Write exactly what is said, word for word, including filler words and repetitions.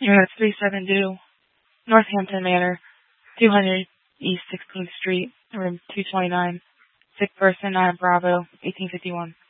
Yeah, it's three seven two Northampton Manor, two hundred East sixteenth Street, room two twenty-nine. Sick person, nine Bravo, eighteen fifty-one.